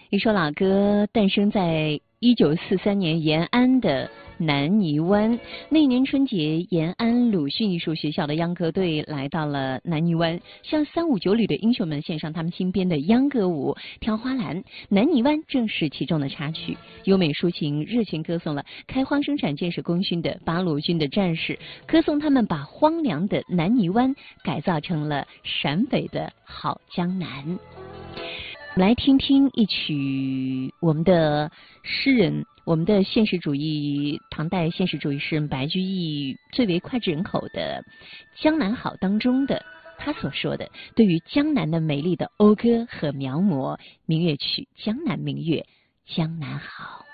一首老歌诞生在1943年延安的南泥湾。那年春节，延安鲁迅艺术学校的秧歌队来到了南泥湾，向359旅的英雄们献上他们新编的秧歌舞《挑花篮》。南泥湾正是其中的插曲，优美抒情，热情歌颂了开荒生产建设功勋的八路军的战士，歌颂他们把荒凉的南泥湾改造成了陕北的好江南。我们来听听一曲我们的诗人，我们的现实主义唐代现实主义诗人白居易最为脍炙人口的《江南好》当中的他所说的对于江南的美丽的讴歌和描摹。明月曲，江南明月，江南好。